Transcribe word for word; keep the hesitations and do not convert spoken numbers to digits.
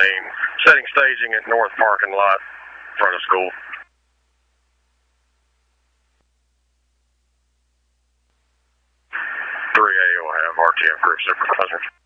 seventeen. Setting staging at north parking lot in front of school. three A will have R T F group supervisor.